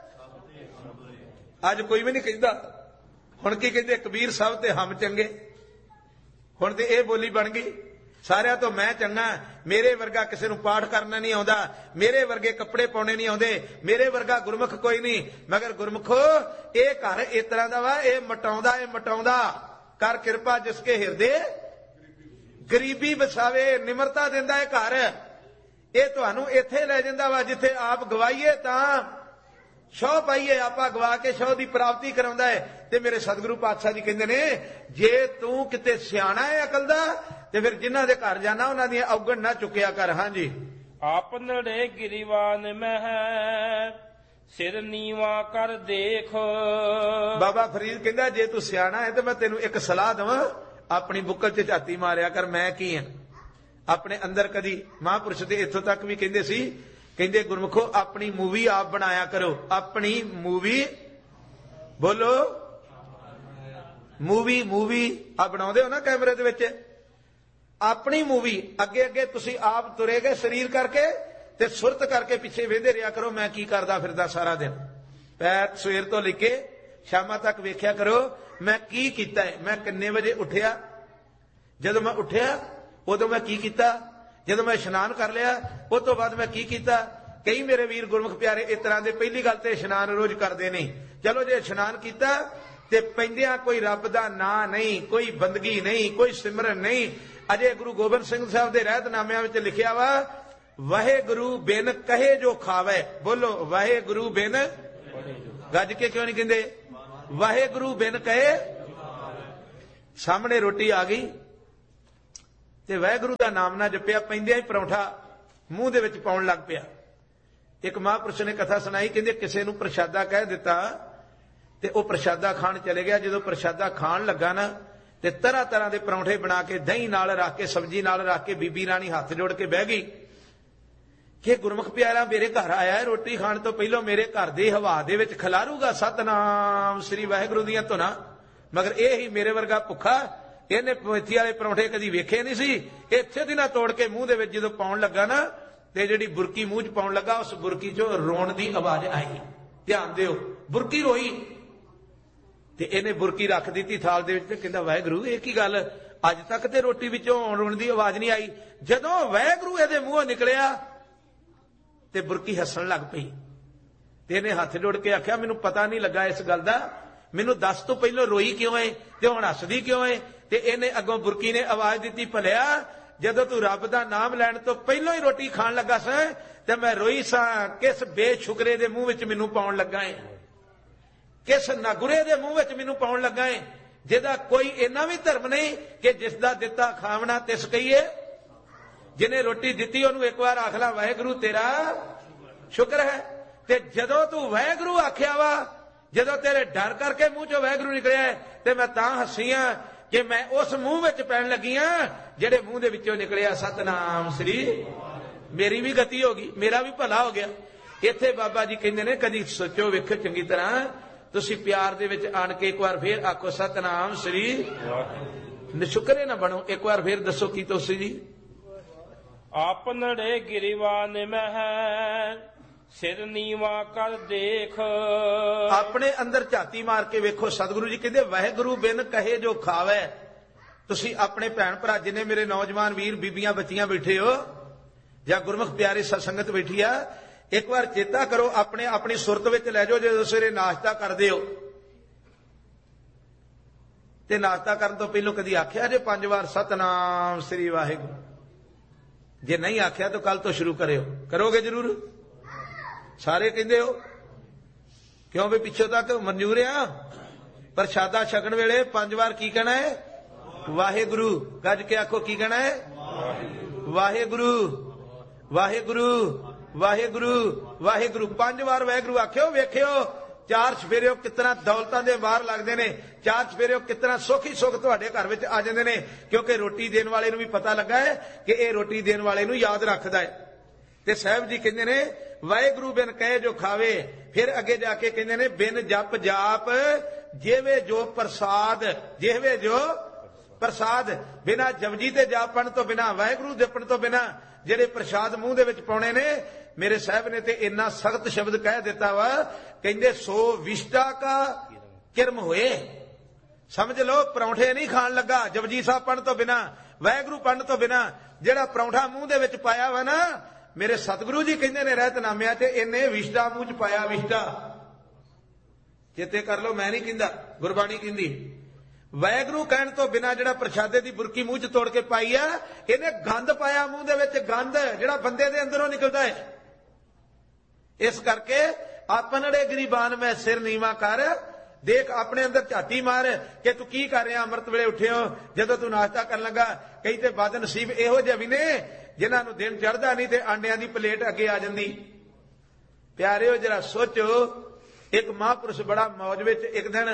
ਅੱਜ ਕੋਈ ਵੀ ਨਹੀਂ ਕਹਿੰਦਾ। ਹੁਣ ਕੀ ਕਹਿੰਦੇ? ਕਬੀਰ ਸਭ ਤੇ ਹਮ ਚੰਗੇ। ਹੁਣ ਤੇ ਇਹ ਬੋਲੀ ਬਣ ਗਈ, ਸਾਰਿਆਂ ਤੋਂ ਮੈਂ ਚੰਗਾ, ਮੇਰੇ ਵਰਗਾ ਕਿਸੇ ਨੂੰ ਪਾਠ ਕਰਨਾ ਨਹੀਂ ਆਉਂਦਾ, ਮੇਰੇ ਵਰਗੇ ਕੱਪੜੇ ਪਾਉਣੇ ਨਹੀਂ ਆਉਂਦੇ, ਮੇਰੇ ਵਰਗਾ ਗੁਰਮੁਖ ਕੋਈ ਨਹੀਂ। ਮਗਰ ਗੁਰਮੁਖੋ ਇਹ ਘਰ ਇਸ ਤਰ੍ਹਾਂ ਦਾ ਵਾ, ਇਹ ਮਟਾਉਂਦਾ, ਇਹ ਮਟਾਉਂਦਾ। ਕਰ ਕਿਰਪਾ ਜਿਸਕੇ ਹਿਰਦੇ ਗਰੀਬੀ ਵਸਾਵੇ, ਨਿਮਰਤਾ ਦਿੰਦਾ ਇਹ ਘਰ। ਇਹ ਤੁਹਾਨੂੰ ਇੱਥੇ ਲੈ ਜਾਂਦਾ ਵਾ ਜਿੱਥੇ ਆਪ ਗਵਾਈਏ ਤਾਂ ਸ਼ੌਹ ਪਾਈਏ, ਆਪਾਂ ਗਵਾ ਕੇ ਸ਼ੌਹ ਦੀ ਪ੍ਰਾਪਤੀ ਕਰਾਉਂਦਾ ਹੈ। ਤੇ ਮੇਰੇ ਸਤਿਗੁਰੂ ਪਾਤਸ਼ਾਹ ਜੀ ਕਹਿੰਦੇ ਨੇ, ਜੇ ਤੂੰ ਕਿਤੇ ਸਿਆਣਾ ਹੈ ਅਕਲ ਦਾ ਤੇ ਫਿਰ ਜਿਨ੍ਹਾਂ ਦੇ ਘਰ ਜਾਣਾ ਉਹਨਾਂ ਦੀਆਂ ਔਗਣ ਨਾ ਚੁੱਕਿਆ ਕਰ। ਹਾਂਜੀ, ਆਪ ਨੜੇ ਗਿਰੀਵਾਨ ਮਹਿ ਸਿਰ ਨੀਵਾ ਕਰ ਦੇਖ। ਬਾਬਾ ਫਰੀਦ ਕਹਿੰਦਾ ਜੇ ਤੂੰ ਸਿਆਣਾ ਹੈ ਤੇ ਮੈਂ ਤੈਨੂੰ ਇੱਕ ਸਲਾਹ ਦੇਵਾਂ, ਆਪਣੀ ਬੁੱਕਲ 'ਚ ਝਾਤੀ ਮਾਰਿਆ ਕਰ, ਮੈਂ ਕੀ ਹਾਂ ਆਪਣੇ ਅੰਦਰ। ਕਦੀ ਮਹਾਂਪੁਰਸ਼ ਦੇ ਇੱਥੋਂ ਤੱਕ ਵੀ ਕਹਿੰਦੇ ਸੀ, ਕਹਿੰਦੇ ਗੁਰਮੁਖੋ ਆਪਣੀ ਮੂਵੀ ਆਪ ਬਣਾਇਆ ਕਰੋ। ਆਪਣੀ ਮੂਵੀ, ਬੋਲੋ ਮੂਵੀ ਆਪ ਬਣਾਉਂਦੇ ਹੋ ਨਾ ਕੈਮਰੇ ਦੇ ਵਿੱਚ, ਆਪਣੀ ਮੂਵੀ ਅੱਗੇ ਅੱਗੇ ਤੁਸੀਂ ਆਪ ਤੁਰੇ ਗਏ ਸਰੀਰ ਕਰਕੇ ਤੇ ਸੁਰਤ ਕਰਕੇ ਪਿੱਛੇ ਵੇਂਦੇ ਰਿਹਾ ਕਰੋ, ਮੈਂ ਕੀ ਕਰਦਾ ਫਿਰਦਾ ਸਾਰਾ ਦਿਨ। ਪੈਰ ਸਵੇਰ ਤੋਂ ਲੈ ਕੇ ਸ਼ਾਮਾਂ ਤੱਕ ਵੇਖਿਆ ਕਰੋ ਮੈਂ ਕੀ ਕੀਤਾ ਹੈ, ਮੈਂ ਕਿੰਨੇ ਵਜੇ ਉੱਠਿਆ, ਜਦੋਂ ਮੈਂ ਉੱਠਿਆ ਉਦੋਂ ਮੈਂ ਕੀ ਕੀਤਾ, ਜਦੋਂ ਮੈਂ ਇਸ਼ਨਾਨ ਕਰ ਲਿਆ ਉਸ ਤੋਂ ਬਾਅਦ ਮੈਂ ਕੀ ਕੀਤਾ। ਕਈ ਮੇਰੇ ਵੀਰ ਗੁਰਮੁਖ ਪਿਆਰੇ ਇਸ ਤਰ੍ਹਾਂ ਦੇ ਪਹਿਲੀ ਗੱਲ ਤੇ ਇਸ਼ਨਾਨ ਰੋਜ਼ ਕਰਦੇ ਨਹੀਂ। ਚਲੋ ਜੇ ਇਸ਼ਨਾਨ ਕੀਤਾ ਤੇ ਪੈਂਦਿਆਂ ਕੋਈ ਰੱਬ ਦਾ ਨਾਂ ਨਹੀਂ, ਕੋਈ ਬੰਦਗੀ ਨਹੀਂ, ਕੋਈ ਸਿਮਰਨ ਨਹੀਂ। ਅਜੇ ਗੁਰੂ ਗੋਬਿੰਦ ਸਿੰਘ ਸਾਹਿਬ ਦੇ ਰਹਿਤਨਾਮਿਆਂ ਵਿੱਚ ਲਿਖਿਆ ਵਾ, ਵਾਹਿਗੁਰੂ ਬਿਨ ਕਹੇ ਜੋ ਖਾਵੇ। ਬੋਲੋ ਵਾਹਿਗੁਰੂ ਬਿਨ, ਗੱਜ ਕੇ ਕਿਉਂ ਨਹੀਂ ਕਹਿੰਦੇ ਵਾਹਿਗੁਰੂ ਬਿਨ ਕਹੇ। ਸਾਹਮਣੇ ਰੋਟੀ ਆ ਗਈ ਤੇ ਵਾਹਿਗੁਰੂ ਦਾ ਨਾਮ ਨਾ ਜਪਿਆ, ਪੈਂਦਿਆਂ ਹੀ ਪਰੌਂਠਾ ਮੂੰਹ ਦੇ ਵਿੱਚ ਪਾਉਣ ਲੱਗ ਪਿਆ। ਇੱਕ ਮਹਾਂਪੁਰਸ਼ ਨੇ ਕਥਾ ਸੁਣਾਈ, ਕਹਿੰਦੇ ਕਿਸੇ ਨੂੰ ਪ੍ਰਸ਼ਾਦਾ ਕਹਿ ਦਿੱਤਾ ਤੇ ਉਹ ਪ੍ਰਸ਼ਾਦਾ ਖਾਣ ਚਲੇ ਗਿਆ। ਜਦੋਂ ਪ੍ਰਸ਼ਾਦਾ ਖਾਣ ਲੱਗਾ ਨਾ ਤੇ ਤਰ੍ਹਾਂ ਤਰ੍ਹਾਂ ਦੇ ਪਰੌਂਠੇ ਬਣਾ ਕੇ ਦਹੀਂ ਨਾਲ ਰੱਖ ਕੇ, ਸਬਜ਼ੀ ਨਾਲ ਰੱਖ ਕੇ ਬੀਬੀ ਰਾਣੀ ਹੱਥ ਜੋੜ ਕੇ ਬਹਿ ਗਈ ਕਿ ਗੁਰਮੁਖ ਪਿਆਰਾ ਮੇਰੇ ਘਰ ਆਇਆ ਹੈ, ਰੋਟੀ ਖਾਣ ਤੋਂ ਪਹਿਲਾਂ ਮੇਰੇ ਘਰ ਦੀ ਹਵਾ ਦੇ ਵਿੱਚ ਖਿਲਾਰੂਗਾ ਸਤਨਾਮ ਸ੍ਰੀ ਵਾਹਿਗੁਰੂ ਦੀਆਂ ਧੁਨਾਂ। ਮਗਰ ਇਹ ਹੀ ਮੇਰੇ ਵਰਗਾ ਭੁੱਖਾ, ਇਹਨੇ ਮੇਥੀ ਵਾਲੇ ਪਰੌਂਠੇ ਕਦੀ ਵੇਖੇ ਨਹੀਂ ਸੀ। ਇੱਥੇ ਦੀ ਨਾ ਤੋੜ ਕੇ ਮੂੰਹ ਦੇ ਵਿੱਚ ਜਦੋਂ ਪਾਉਣ ਲੱਗਾ ਨਾ ਤੇ ਜਿਹੜੀ ਬੁਰਕੀ ਮੂੰਹ 'ਚ ਪਾਉਣ ਲੱਗਾ, ਉਸ ਬੁਰਕੀ 'ਚੋਂ ਰੋਣ ਦੀ ਆਵਾਜ਼ ਆਈ। ਧਿਆਨ ਦਿਓ, ਬੁਰਕੀ ਰੋਈ ਤੇ ਇਹਨੇ ਬੁਰਕੀ ਰੱਖ ਦਿੱਤੀ ਥਾਲ ਦੇ ਵਿੱਚ ਤੇ ਕਹਿੰਦਾ ਵਾਹਿਗੁਰੂ ਇਹ ਕੀ ਗੱਲ, ਅੱਜ ਤੱਕ ਤੇ ਰੋਟੀ ਵਿੱਚੋਂ ਰੋਣ ਦੀ ਆਵਾਜ਼ ਨਹੀਂ ਆਈ। ਜਦੋਂ ਵਾਹਿਗੁਰੂ ਇਹਦੇ ਮੂੰਹੋਂ ਨਿਕਲਿਆ ਤੇ ਬੁਰਕੀ ਹੱਸਣ ਲੱਗ ਪਈ ਤੇ ਇਹਨੇ ਹੱਥ ਜੋੜ ਕੇ ਆਖਿਆ ਮੈਨੂੰ ਪਤਾ ਨਹੀਂ ਲੱਗਾ ਇਸ ਗੱਲ ਦਾ, ਮੈਨੂੰ ਦੱਸ ਤੂੰ ਪਹਿਲਾਂ ਰੋਈ ਕਿਉਂ ਏ ਤੇ ਹੁਣ ਹੱਸਦੀ ਕਿਉਂ ਏ। ਤੇ ਇਹਨੇ ਅੱਗੋਂ ਬੁਰਕੀ ਨੇ ਆਵਾਜ਼ ਦਿੱਤੀ, ਭਲਿਆ ਜਦੋਂ ਤੂੰ ਰੱਬ ਦਾ ਨਾਮ ਲੈਣ ਤੋਂ ਪਹਿਲਾਂ ਹੀ ਰੋਟੀ ਖਾਣ ਲੱਗਾ ਸਾਂ ਤੇ ਮੈਂ ਰੋਈ ਸਾਂ, ਕਿਸ ਬੇਸ਼ੁਕਰੇ ਦੇ ਮੂੰਹ ਵਿੱਚ ਮੈਨੂੰ ਪਾਉਣ ਲੱਗਾ ਏ, ਕਿਸ ਨਗੁਰੇ ਦੇ ਮੂੰਹ ਵਿੱਚ ਮੈਨੂੰ ਪਾਉਣ ਲੱਗਾ ਏ, ਜਿਹਦਾ ਕੋਈ ਇੰਨਾ ਵੀ ਧਰਮ ਨਹੀਂ ਕਿ ਜਿਸ ਦਾ ਦਿੱਤਾ ਖਾਵਣਾ ਤਿਸ ਕਹੀਏ। ਜਿਹਨੇ ਰੋਟੀ ਦਿੱਤੀ ਉਹਨੂੰ ਇੱਕ ਵਾਰ ਆਖ ਲਾ ਵਾਹਿਗੁਰੂ ਤੇਰਾ ਸ਼ੁਕਰ ਹੈ। ਤੇ ਜਦੋਂ ਤੂੰ ਵਾਹਿਗੁਰੂ ਆਖਿਆ ਵਾ, ਜਦੋਂ ਤੇਰੇ ਡਰ ਕਰਕੇ ਮੂੰਹ ਚੋਂ ਵਾਹਿਗੁਰੂ ਨਿਕਲਿਆ ਤੇ ਮੈਂ ਤਾਂ ਹੱਸੀ ਆ ਕਿ ਮੈਂ ਉਸ ਮੂੰਹ ਵਿੱਚ ਪੈਣ ਲੱਗੀ ਆ ਜਿਹੜੇ ਮੂੰਹ ਦੇ ਵਿੱਚੋਂ ਨਿਕਲਿਆ ਸਤਨਾਮ ਸ੍ਰੀ। ਮੇਰੀ ਵੀ ਗਤੀ ਹੋ ਗਈ, ਮੇਰਾ ਵੀ ਭਲਾ ਹੋ ਗਿਆ। ਇੱਥੇ ਬਾਬਾ ਜੀ ਕਹਿੰਦੇ ਨੇ ਕਦੀ ਸੋਚੋ ਵੇਖੋ ਚੰਗੀ ਤਰ੍ਹਾਂ, ਤੁਸੀਂ ਪਿਆਰ ਦੇ ਵਿੱਚ ਆਣ ਕੇ ਇੱਕ ਵਾਰ ਫੇਰ ਆਖੋ ਸਤਨਾਮ ਸ੍ਰੀ। ਨਿਸ਼ੁਕਰੇ ਨਾ ਬਣੋ, ਇੱਕ ਵਾਰ ਫੇਰ ਦੱਸੋ ਕੀ ਤੁਸੀਂ ਜੀ। ਆਪ ਨੜੇ ਗਿਰੀਵਾਨ ਮਹਿ ਸਿਰ ਨੀਵਾ ਕਰ ਦੇਖ। ਆਪਣੇ ਅੰਦਰ ਝਾਤੀ ਮਾਰ ਕੇ ਵੇਖੋ। ਸਤਿਗੁਰੂ ਜੀ ਕਹਿੰਦੇ ਵਾਹਿਗੁਰੂ ਬਿਨ ਕਹੇ ਜੋ ਖਾਵੇ। ਤੁਸੀਂ ਆਪਣੇ ਭੈਣ ਭਰਾ ਜਿੰਨੇ ਮੇਰੇ ਨੌਜਵਾਨ ਵੀਰ ਬੀਬੀਆਂ ਬੱਚੀਆਂ ਬੈਠੇ ਹੋ ਜਾਂ ਗੁਰਮੁਖ ਪਿਆਰੇ ਸਤਸੰਗਤ ਬੈਠੀ ਆ, ਇੱਕ ਵਾਰ ਚੇਤਾ ਕਰੋ, ਆਪਣੇ ਆਪਣੀ ਸੁਰਤ ਵਿੱਚ ਲੈ ਜਾਓ। ਜਦੋਂ ਸਵੇਰੇ ਨਾਸ਼ਤਾ ਕਰਦੇ ਹੋ ਤੇ ਨਾਸ਼ਤਾ ਕਰਨ ਤੋਂ ਪਹਿਲਾਂ ਕਦੀ ਆਖਿਆ ਜੇ 5 ਵਾਰ ਸਤਨਾਮ ਸ੍ਰੀ ਵਾਹਿਗੁਰੂ? ਜੇ ਨਹੀਂ ਆਖਿਆ ਤਾਂ ਕੱਲ ਤੋਂ ਸ਼ੁਰੂ ਕਰਿਓ। ਕਰੋਗੇ ਜ਼ਰੂਰ? ਸਾਰੇ ਕਹਿੰਦੇ ਹੋ ਕਿਉਂ ਵੀ ਪਿੱਛੋਂ ਤੱਕ ਮਨਜ਼ੂਰ ਆ। ਪ੍ਰਸ਼ਾਦਾ ਛਕਣ ਵੇਲੇ 5 ਵਾਰ ਕੀ ਕਹਿਣਾ ਹੈ? ਵਾਹਿਗੁਰੂ। ਗੱਜ ਕੇ ਆਖੋ ਕੀ ਕਹਿਣਾ ਹੈ? ਵਾਹਿਗੁਰੂ ਵਾਹਿਗੁਰੂ ਵਾਹਿਗੁਰੂ ਵਾਹਿਗੁਰੂ। 5 ਵਾਰ ਵਾਹਿਗੁਰੂ ਆਖਿਓ, ਵੇਖਿਓ ਚਾਰ ਚਫੇਰਿਓ ਕਿਤਨਾ ਦੌਲਤਾਂ ਦੇ ਵਾਰ ਲੱਗਦੇ ਨੇ, ਚਾਰ ਚਫੇਰਿਓ ਕਿਤਨਾ ਸੁੱਖ ਹੀ ਸੁੱਖ ਤੁਹਾਡੇ ਘਰ ਵਿੱਚ ਆ ਜਾਂਦੇ ਨੇ, ਕਿਉਂਕਿ ਰੋਟੀ ਦੇਣ ਵਾਲੇ ਨੂੰ ਵੀ ਪਤਾ ਲੱਗਾ ਹੈ ਕਿ ਇਹ ਰੋਟੀ ਦੇਣ ਵਾਲੇ ਨੂੰ ਯਾਦ ਰੱਖਦਾ ਹੈ। ਤੇ ਸਾਹਿਬ ਜੀ ਕਹਿੰਦੇ ਨੇ ਵਾਹਿਗੁਰੂ ਬਿਨ ਕਹੇ ਜੋ ਖਾਵੇ। ਫਿਰ ਅੱਗੇ ਜਾ ਕੇ ਕਹਿੰਦੇ ਨੇ ਬਿਨ ਜਪ ਜਾਪ ਜੇਵੇ ਜੋ ਪ੍ਰਸਾਦ, ਜਿਹਵੇ ਜੋ ਪ੍ਰਸਾਦ। ਬਿਨਾਂ ਜਪਜੀ ਤੇ ਜਾਪਣ ਤੋਂ ਬਿਨਾਂ, ਵਾਹਿਗੁਰੂ ਜਪਣ ਤੋਂ ਬਿਨਾਂ ਜਿਹੜੇ ਪ੍ਰਸਾਦ ਮੂੰਹ ਦੇ ਵਿੱਚ ਪਾਉਣੇ ਨੇ, ਮੇਰੇ ਸਾਹਿਬ ਨੇ ਤੇ ਇੰਨਾ ਸਖਤ ਸ਼ਬਦ ਕਹਿ ਦਿੱਤਾ ਵਾ, ਕਹਿੰਦੇ ਸੋ ਵਿਸ਼ਟਾ ਕਾ ਕਿਰਮ ਹੋਏ। ਸਮਝ ਲਓ ਪਰੌਂਠੇ ਨਹੀਂ ਖਾਣ ਲੱਗਾ ਜਪਜੀ ਸਾਹਿਬ ਪੜ੍ਹਨ ਤੋਂ ਬਿਨਾਂ, ਵਾਹਿਗੁਰੂ ਪੜ੍ਹਨ ਤੋਂ ਬਿਨਾਂ। ਜਿਹੜਾ ਪਰੌਂਠਾ ਮੂੰਹ ਦੇ ਵਿੱਚ ਪਾਇਆ ਵਾ ਨਾ, ਮੇਰੇ ਸਤਿਗੁਰੂ ਜੀ ਕਹਿੰਦੇ ਨੇ ਰਹਿਤਨਾਮਿਆਂ 'ਚ, ਇਹਨੇ ਵਿਸ਼ਟਾ ਮੂੰਹ 'ਚ ਪਾਇਆ। ਵਿਸ਼ਟਾ ਚੇਤੇ ਕਰ ਲਓ, ਮੈਂ ਨਹੀਂ ਕਹਿੰਦਾ, ਗੁਰਬਾਣੀ ਕਹਿੰਦੀ। ਵਾਹਿਗੁਰੂ ਕਹਿਣ ਤੋਂ ਬਿਨਾਂ ਜਿਹੜਾ ਪ੍ਰਸ਼ਾਦੇ ਦੀ ਬੁਰਕੀ ਮੂੰਹ 'ਚ ਤੋੜ ਕੇ ਪਾਈ ਆ, ਇਹਨੇ ਗੰਦ ਪਾਇਆ ਮੂੰਹ ਦੇ ਵਿੱਚ, ਗੰਦ ਜਿਹੜਾ ਬੰਦੇ ਦੇ ਅੰਦਰੋਂ ਨਿਕਲਦਾ ਹੈ। ਇਸ ਕਰਕੇ ਆਪਨੜੇ ਗਰੀਬਾਨ ਮੈਂ ਸਿਰ ਨੀਵਾ ਕਰ, ਦੇਖ ਆਪਣੇ ਅੰਦਰ ਝਾਤੀ ਮਾਰ ਕਿ ਤੂੰ ਕੀ ਕਰ ਰਿਹਾ। ਅੰਮ੍ਰਿਤ ਵੇਲੇ ਉੱਠਿਓ, ਜਦੋਂ ਤੂੰ ਨਾਸ਼ਤਾ ਕਰਨ ਲੱਗਾ, ਕਈ ਤੇ ਬਦ ਨਸੀਬ ਇਹੋ ਜਿਹੇ ਵੀ ਨੇ ਜਿਨ੍ਹਾਂ ਨੂੰ ਦਿਨ ਚੜ੍ਹਦਾ ਨਹੀਂ ਤੇ ਆਂਡਿਆਂ ਦੀ ਪਲੇਟ ਅੱਗੇ ਆ ਜਾਂਦੀ। ਪਿਆਰਿਓ ਜਰਾ ਸੋਚੋ, ਇੱਕ ਮਹਾਂਪੁਰਸ਼ ਬੜਾ ਮੌਜ ਵਿੱਚ ਇੱਕ ਦਿਨ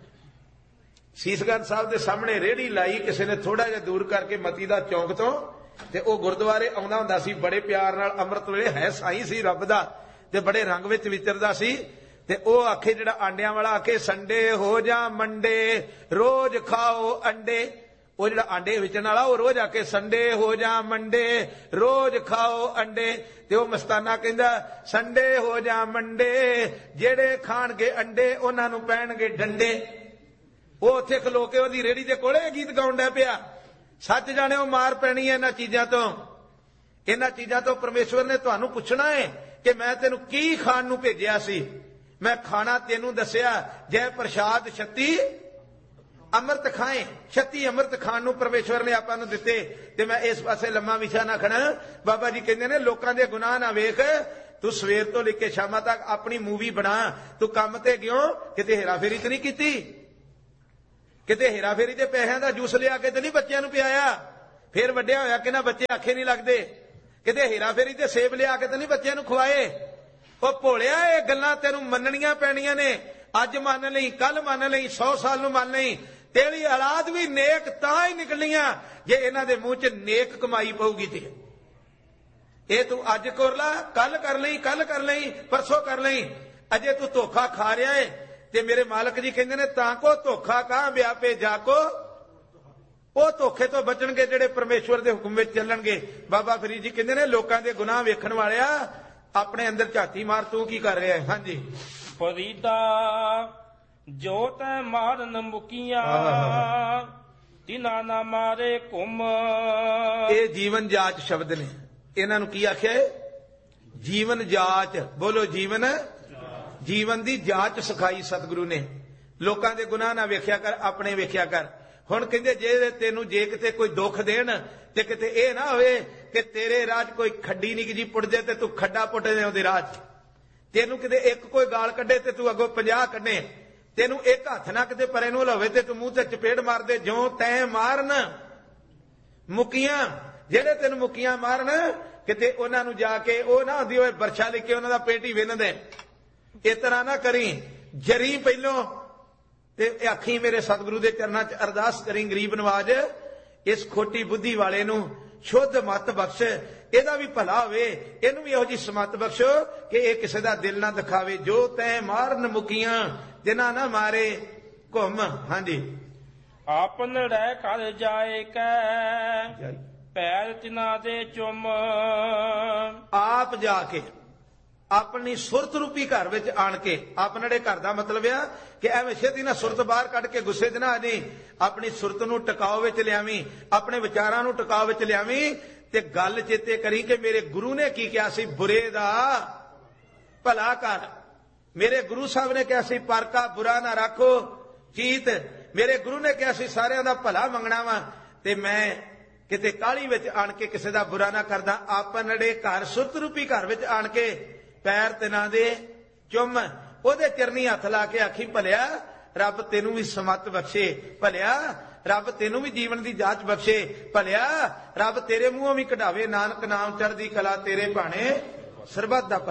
ਸੀਸਗੰਜ ਸਾਹਿਬ ਦੇ ਸਾਹਮਣੇ ਰੇਹੜੀ ਲਾਈ, ਕਿਸੇ ਨੇ ਥੋੜਾ ਜਿਹਾ ਦੂਰ ਕਰਕੇ ਮਤੀ ਦਾ ਚੌਂਕ ਤੋਂ, ਤੇ ਉਹ ਗੁਰਦੁਆਰੇ ਆਉਂਦਾ ਹੁੰਦਾ ਸੀ ਬੜੇ ਪਿਆਰ ਨਾਲ। ਅੰਮ੍ਰਿਤ ਵੇਲੇ ਹੈ ਸਾਈਂ ਸੀ ਰੱਬ ਦਾ ਤੇ ਬੜੇ ਰੰਗ ਵਿੱਚ ਵਿਚਰਦਾ ਸੀ। ਤੇ ਉਹ ਆਖੇ, ਜਿਹੜਾ ਆਂਡਿਆਂ ਵਾਲਾ ਆਖੇ, ਸੰਡੇ ਹੋ ਜਾ ਮੰਡੇ ਰੋਜ਼ ਖਾਓ ਅੰਡੇ। ਉਹ ਜਿਹੜਾ ਆਂਡੇ ਵੇਚਣ ਵਾਲਾ ਉਹ ਰੋਜ਼ ਆਕੇ ਸੰਡੇ ਹੋ ਜਾ ਮੰਡੇ ਰੋਜ਼ ਖਾਓ ਅੰਡੇ। ਤੇ ਉਹ ਮਸਤਾਨਾ ਕਹਿੰਦਾ ਸੰਡੇ ਹੋ ਜਾ ਮੰਡੇ, ਜਿਹੜੇ ਖਾਣਗੇ ਅੰਡੇ ਉਹਨਾਂ ਨੂੰ ਪੈਣਗੇ ਡੰਡੇ। ਉਹ ਉੱਥੇ ਖਲੋ ਕੇ ਉਹਦੀ ਰੇਹੜੀ ਦੇ ਕੋਲੇ ਗੀਤ ਗਾਉਣ ਡਿਆ ਪਿਆ। ਸੱਚ ਜਾਣਿਓ ਮਾਰ ਪੈਣੀ ਹੈ ਇਹਨਾਂ ਚੀਜ਼ਾਂ ਤੋਂ। ਇਹਨਾਂ ਚੀਜ਼ਾਂ ਤੋਂ ਪਰਮੇਸ਼ਵਰ ਨੇ ਤੁਹਾਨੂੰ ਪੁੱਛਣਾ ਹੈ ਕਿ ਮੈਂ ਤੈਨੂੰ ਕੀ ਖਾਣ ਨੂੰ ਭੇਜਿਆ ਸੀ। ਮੈਂ ਖਾਣਾ ਤੈਨੂੰ ਦੱਸਿਆ, ਜੈ ਪ੍ਰਸ਼ਾਦ 36 ਅੰਮ੍ਰਿਤ ਖਾਏ। 36 ਅੰਮ੍ਰਿਤ ਖਾਣ ਨੂੰ ਪਰਮੇਸ਼ਵਰ ਨੇ ਆਪਾਂ ਨੂੰ ਦਿੱਤੇ। ਤੇ ਮੈਂ ਇਸ ਪਾਸੇ ਲੰਮਾ ਵਿਸ਼ਾ ਨਾ ਖੜਾ। ਬਾਬਾ ਜੀ ਕਹਿੰਦੇ ਨੇ ਲੋਕਾਂ ਦੇ ਗੁਨਾਹ ਨਾ ਵੇਖ, ਤੂੰ ਸਵੇਰ ਤੋਂ ਲੈ ਕੇ ਸ਼ਾਮਾਂ ਤੱਕ ਆਪਣੀ ਮੂਵੀ ਬਣਾ। ਤੂੰ ਕੰਮ ਤੇ ਗਿਓ, ਕਿਤੇ ਹੇਰਾਫੇਰੀ ਤੇ ਨਹੀਂ ਕੀਤੀ, ਕਿਤੇ ਹੇਰਾਫੇਰੀ ਦੇ ਪੈਸਿਆਂ ਦਾ ਜੂਸ ਲਿਆ ਕੇ ਤੇ ਨਹੀਂ ਬੱਚਿਆਂ ਨੂੰ ਪਿਆਇਆ। ਫਿਰ ਵੱਡਿਆ ਹੋਇਆ ਕਿ ਨਾ ਬੱਚੇ ਆਖੇ ਨਹੀਂ ਲੱਗਦੇ। ਕਿਤੇ ਹੇਰਾਫੇਰੀ ਤੇ ਸੇਬ ਲਿਆ ਕੇ ਤੇ ਨਹੀਂ ਬੱਚਿਆਂ ਨੂੰ ਖਵਾਏ। ਉਹ ਭੋਲਿਆ, ਇਹ ਗੱਲਾਂ ਤੈਨੂੰ ਮੰਨਣੀਆਂ ਪੈਣੀਆਂ ਨੇ। ਅੱਜ ਮੰਨ ਲਈ, ਕੱਲ ਮੰਨ ਲਈ, 100 ਸਾਲ ਨੂੰ ਮੰਨ ਲਈ। ਤੇਰੀ ਔਲਾਦ ਵੀ ਨੇਕ ਤਾਂ ਹੀ ਨਿਕਲਣੀਆਂ ਜੇ ਇਹਨਾਂ ਦੇ ਮੂੰਹ 'ਚ ਨੇਕ ਕਮਾਈ ਪਊਗੀ। ਤੇ ਇਹ ਤੂੰ ਅੱਜ ਕਰ ਲਾ, ਕੱਲ ਕਰ ਲਈ, ਕੱਲ ਕਰ ਲਈ, ਪਰਸੋਂ ਕਰ ਲਈ। ਅਜੇ ਤੂੰ ਧੋਖਾ ਖਾ ਰਿਹਾ ਏ। ਤੇ ਮੇਰੇ ਮਾਲਕ ਜੀ ਕਹਿੰਦੇ ਨੇ ਤਾਂ ਕੋ ਧੋਖਾ ਕਾ ਵਿਆਪੇ ਜਾ ਕੋ। ਉਹ ਧੋਖੇ ਤੋਂ ਬਚਣਗੇ ਜਿਹੜੇ ਪਰਮੇਸ਼ਵਰ ਦੇ ਹੁਕਮ ਵਿੱਚ ਚੱਲਣਗੇ। ਬਾਬਾ ਫਰੀਦ ਜੀ ਕਹਿੰਦੇ ਨੇ ਲੋਕਾਂ ਦੇ ਗੁਨਾਹ ਵੇਖਣ ਵਾਲਿਆ, ਆਪਣੇ ਅੰਦਰ ਝਾਤੀ ਮਾਰ, ਤੂੰ ਕੀ ਕਰ ਰਿਹਾ ਹੈ। ਹਾਂਜੀ, ਫਰੀਦਾ ਜੋ ਤੈ ਮਾਰਨ ਮੁਕੀਆਂ ਤਿਨਾ ਨਾ ਮਾਰੇ ਘੁੰਮ। ਇਹ ਜੀਵਨ ਜਾਚ ਸ਼ਬਦ ਨੇ। ਇਹਨਾਂ ਨੂੰ ਕੀ ਆਖਿਆ ਹੈ? ਜੀਵਨ ਜਾਚ। ਬੋਲੋ ਜੀਵਨ। ਜੀਵਨ ਦੀ ਜਾਂਚ ਸਿਖਾਈ ਸਤਿਗੁਰੂ ਨੇ। ਲੋਕਾਂ ਦੇ ਗੁਨਾਹ ਨਾ ਵੇਖਿਆ ਕਰ, ਆਪਣੇ ਵੇਖਿਆ ਕਰ। ਹੁਣ ਕਹਿੰਦੇ ਜੇ ਤੈਨੂੰ ਜੇ ਕਿਤੇ ਕੋਈ ਦੁੱਖ ਦੇਣ ਤੇ ਕਿਤੇ ਇਹ ਨਾ ਹੋਵੇ ਕਿ ਤੇਰੇ ਰਾਹ 'ਚ ਕੋਈ ਖੱਡੀ ਨਿੱਕੀ ਜੀ ਪੁੱਟ ਜੇ ਤੇ ਤੂੰ ਖੱਡਾ ਪੁੱਟ ਦੇ ਉਹਦੇ ਰਾਹ 'ਚ। ਤੈਨੂੰ ਕਿਤੇ ਇੱਕ ਕੋਈ ਗਾਲ ਕੱਢੇ ਤੇ ਤੂੰ ਅੱਗੋਂ 50 ਕੱਢੇ। ਤੈਨੂੰ ਇੱਕ ਹੱਥ ਨਾ ਕਿਤੇ ਪਰੇ ਨੂੰ ਲਾਵੇ ਤੇ ਤੂੰ ਮੂੰਹ ਤੇ ਚਪੇੜ ਮਾਰ ਦੇ। ਜੋ ਤੈਂ ਮਾਰਨ ਮੁਕੀਆਂ, ਜਿਹੜੇ ਤੈਨੂੰ ਮੁਕੀਆਂ ਮਾਰਨ, ਕਿਤੇ ਉਹਨਾਂ ਨੂੰ ਜਾ ਕੇ ਉਹ ਨਾ ਹੁੰਦੀ ਹੋਏ ਬਰਛਾ ਲੈ ਕੇ ਉਹਨਾਂ ਦਾ ਪੇਟ ਹੀ ਵਿੰਨ ਦੇ। ਇਸ ਤਰ੍ਹਾਂ ਨਾ ਕਰੀ। ਜਰੀ ਪਹਿਲੋਂ ਤੇ ਆਖੀ ਮੇਰੇ ਸਤਿਗੁਰੂ ਦੇ ਚਰਨਾਂ 'ਚ ਅਰਦਾਸ ਕਰੀ, ਗਰੀਬ ਨਵਾਜ ਇਸ ਖੋਟੀ ਬੁੱਧੀ ਵਾਲੇ ਨੂੰ ਸ਼ੁੱਧ ਮੱਤ ਬਖਸ਼, ਇਹਦਾ ਵੀ ਭਲਾ ਹੋਵੇ, ਇਹਨੂੰ ਵੀ ਇਹੋ ਜਿਹੀ ਸਮੱਤ ਬਖਸ਼ੋ ਕਿ ਇਹ ਕਿਸੇ ਦਾ ਦਿਲ ਨਾ ਦਿਖਾਵੇ। ਜੋ ਤੈਂ ਮਾਰਨ ਮੁਕੀਆਂ ਤਿਨਾ ਨਾ ਮਾਰੇ ਘੁੰਮ। ਹਾਂਜੀ, ਆਪਨ ਰਹਿ ਕਰ ਜਾਏ ਕੈ ਪੈਰ ਤਿਨਾ ਦੇ ਚੁੰਮ। ਆਪ ਜਾ ਕੇ ਆਪਣੀ ਸੁਰਤ ਰੂਪੀ ਘਰ ਵਿੱਚ ਆਣ ਕੇ, ਆਪਣੜੇ ਘਰ ਦਾ ਮਤਲਬ ਆ ਕਿ ਐਵੇਂ ਛੇਤੀ ਨਾ ਸੁਰਤ ਬਾਹਰ ਕੱਢ ਕੇ ਗੁੱਸੇ 'ਚ ਨਾ ਆ ਜਾਈਂ। ਆਪਣੀ ਸੁਰਤ ਨੂੰ ਟਿਕਾਓ ਵਿੱਚ ਲਿਆਵੀਂ, ਆਪਣੇ ਵਿਚਾਰਾਂ ਨੂੰ ਟਿਕਾਓ ਵਿੱਚ ਲਿਆਵੀਂ। ਤੇ ਗੱਲ ਚੇਤੇ ਕਰੀ ਕਿ ਮੇਰੇ ਗੁਰੂ ਨੇ ਕੀ ਕਿਹਾ ਸੀ, ਬੁਰੇ ਦਾ ਭਲਾ ਕਰ। ਮੇਰੇ ਗੁਰੂ ਸਾਹਿਬ ਨੇ ਕਿਹਾ ਸੀ ਪਰ ਕਾ ਬੁਰਾ ਨਾ ਰੱਖੋ ਚੀਤ। ਮੇਰੇ ਗੁਰੂ ਨੇ ਕਿਹਾ ਸੀ ਸਾਰਿਆਂ ਦਾ ਭਲਾ ਮੰਗਣਾ ਵਾ। ਤੇ ਮੈਂ ਕਿਤੇ ਕਾਹਲੀ ਵਿੱਚ ਆਣ ਕੇ ਕਿਸੇ ਦਾ ਬੁਰਾ ਨਾ ਕਰਦਾ। ਆਪਣੜੇ ਘਰ ਸੁਰਤ ਰੂਪੀ ਘਰ ਵਿੱਚ ਆਣ ਕੇ ਪੈਰ ਤਿਨਾਂ ਦੇ ਚੁੰਮ, ਉਹਦੇ ਚਰਨੀ ਹੱਥ ਲਾ ਕੇ ਆਖੀ ਭਲਿਆ ਰੱਬ ਤੈਨੂੰ ਵੀ ਸਮੱਤ ਬਖਸ਼ੇ, ਭਲਿਆ ਰੱਬ ਤੈਨੂੰ ਵੀ ਜੀਵਨ ਦੀ ਜਾਂਚ ਬਖਸ਼ੇ, ਭਲਿਆ ਰੱਬ ਤੇਰੇ ਮੂੰਹੋਂ ਵੀ ਕਢਾਵੇ ਨਾਨਕ ਨਾਮ ਚੜ੍ਹਦੀ ਕਲਾ ਤੇਰੇ ਭਾਣੇ ਸਰਬੱਤ ਦਾ ਭਲਾ।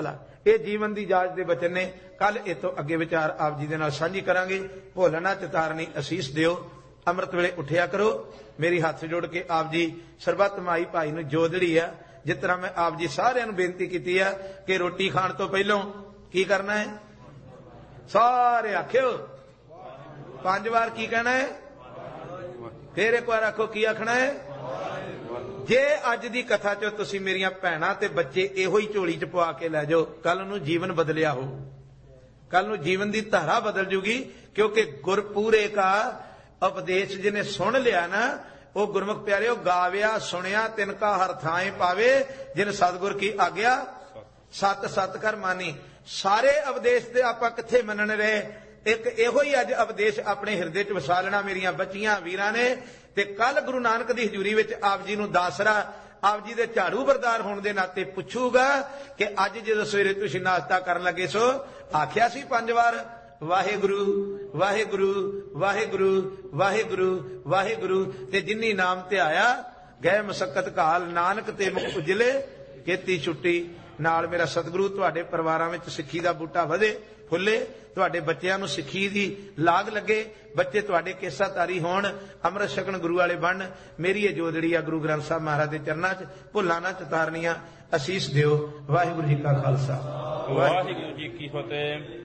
ਇਹ ਜੀਵਨ ਦੀ ਜਾਚ ਦੇ ਬਚਨ ਨੇ। ਕੱਲ ਇਹ ਤੋਂ ਅੱਗੇ ਵਿਚਾਰ ਆਪ ਜੀ ਦੇ ਨਾਲ ਸਾਂਝੀ ਕਰਾਂਗੇ। ਭੋਲਣਾ ਚਿਤਾਰਨੀ ਅਸੀਸ ਦਿਓ। ਅੰਮ੍ਰਿਤ ਵੇਲੇ ਉੱਠਿਆ ਕਰੋ। ਮੇਰੀ ਹੱਥ ਜੋੜ ਕੇ ਆਪ ਜੀ ਸਰਬੱਤ ਮਾਈ ਭਾਈ ਨੂੰ ਜੋਦੜੀ ਆ। ਜਿਸ ਤਰ੍ਹਾਂ ਮੈਂ ਆਪ ਜੀ ਸਾਰਿਆਂ ਨੂੰ ਬੇਨਤੀ ਕੀਤੀ ਆ ਕਿ ਰੋਟੀ ਖਾਣ ਤੋਂ ਪਹਿਲਾਂ ਕੀ ਕਰਨਾ ਹੈ? ਸਾਰੇ ਆਖਿਓ 5 ਵਾਰ ਕੀ ਕਹਿਣਾ ਹੈ? ਫੇਰ ਇੱਕ ਵਾਰ ਆਖੋ ਕੀ ਆਖਣਾ ਹੈ? ਜੇ ਅੱਜ ਦੀ ਕਥਾ ਚੋਂ ਤੁਸੀਂ ਮੇਰੀਆਂ ਭੈਣਾਂ ਤੇ ਬੱਚੇ ਇਹੋ ਹੀ ਝੋਲੀ ਚ ਪਵਾ ਕੇ ਲੈ ਜਾਓ, ਕੱਲ ਨੂੰ ਜੀਵਨ ਬਦਲਿਆ ਹੋ। ਕੱਲ ਨੂੰ ਜੀਵਨ ਦੀ ਧਾਰਾ ਬਦਲ ਜੂਗੀ। ਕਿਉਂਕਿ ਗੁਰਪੂਰੇ ਕਾ ਉਪਦੇਸ਼ ਜਿਹਨੇ ਸੁਣ ਲਿਆ ਨਾ, ਉਹ ਗੁਰਮੁਖ ਪਿਆਰਿਓ ਗਾਵਿਆ ਸੁਣਿਆ ਤਿਨ ਕਾ ਹਰ ਥਾਏ ਪਾਵੇ, ਜਿਨ ਸਤਿਗੁਰ ਕੀ ਆਗਿਆ ਸਤ ਸਤ ਕਰ ਮਾਨੀ। ਸਾਰੇ ਉਪਦੇਸ਼ ਤੇ ਆਪਾਂ ਕਿੱਥੇ ਮੰਨਣ ਰਹੇ? ਇੱਕ ਇਹੋ ਹੀ ਅੱਜ ਉਪਦੇਸ਼ ਆਪਣੇ ਹਿਰਦੇ ਚ ਵਸਾ ਲੈਣਾ ਮੇਰੀਆਂ ਬੱਚੀਆਂ ਵੀਰਾਂ ਨੇ। ਤੇ ਕੱਲ ਗੁਰੂ ਨਾਨਕ ਦੀ ਹਜ਼ੂਰੀ ਵਿੱਚ ਆਪ ਜੀ ਨੂੰ ਦਾਸਰਾ ਆਪ ਜੀ ਦੇ ਝਾੜੂ ਬਰਦਾਰ ਹੋਣ ਦੇ ਨਾਤੇ ਪੁੱਛੂਗਾ ਕਿ ਅੱਜ ਜਦੋਂ ਸਵੇਰੇ ਤੁਸੀਂ ਨਾਸ਼ਤਾ ਕਰਨ ਲੱਗੇ ਸੋ ਆਖਿਆ ਸੀ 5 ਵਾਰ ਵਾਹਿਗੁਰੂ ਵਾਹਿਗੁਰੂ ਵਾਹਿਗੁਰੂ ਵਾਹਿਗੁਰੂ ਵਾਹਿਗੁਰੂ। ਤੇ ਜਿਨੀ ਨਾਮ ਧਿਆਇਆ ਗਏ ਮਸਕਤ ਘਾਲ, ਨਾਨਕ ਤੇ ਮੁਖ ਉਜਲੇ ਕੀਤੀ ਛੁੱਟੀ। ਨਾਲ ਮੇਰਾ ਸਤਿਗੁਰੂ ਤੁਹਾਡੇ ਪਰਿਵਾਰਾਂ ਵਿੱਚ ਸਿੱਖੀ ਦਾ ਬੂਟਾ ਵਧੇ ਫੁੱਲੇ, ਤੁਹਾਡੇ ਬੱਚਿਆਂ ਨੂੰ ਸਿੱਖੀ ਦੀ ਲਾਗ ਲੱਗੇ, ਬੱਚੇ ਤੁਹਾਡੇ ਕੇਸਾ ਤਾਰੀ ਹੋਣ, ਅੰਮ੍ਰਿਤ ਛਕਣ ਗੁਰੂ ਵਾਲੇ ਬਣਨ। ਮੇਰੀ ਇਹ ਜੋਦੜੀ ਆ ਗੁਰੂ ਗ੍ਰੰਥ ਸਾਹਿਬ ਮਹਾਰਾਜ ਦੇ ਚਰਨਾਂ 'ਚ ਭੁੱਲਾਂ ਨਾ ਚਤਾਰਨੀਆਂ। ਅਸੀਸ ਦਿਓ। ਵਾਹਿਗੁਰੂ ਜੀ ਕਾ ਖਾਲਸਾ ਵਾਹਿਗੁਰੂ ਜੀ ਕੀ ਫਤਿਹ।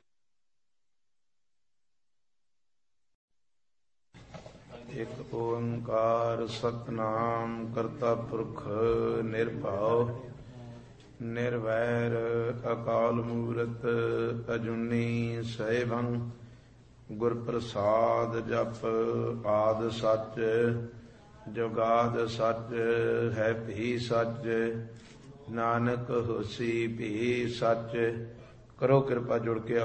ਇੱਕ ਓੰਕਾਰ ਸਤਿਨਾਮ ਕਰਤਾ ਪੁਰਖ ਨਿਰਭਉ ਨਿਰਵੈਰ ਅਕਾਲ ਮੂਰਤ ਅਜੂਨੀ ਸੈਭੰ। ਗੁਰ ਪ੍ਰਸਾਦ ਜਪ ਆਦ ਸੱਚ ਜੁਗਾਦ ਸੱਚ ਹੈ ਭੀ ਸੱਚ, ਨਾਨਕ ਹੋਸੀ ਭੀ ਸੱਚ। ਕਰੋ ਕਿਰਪਾ ਜੁੜ ਕੇ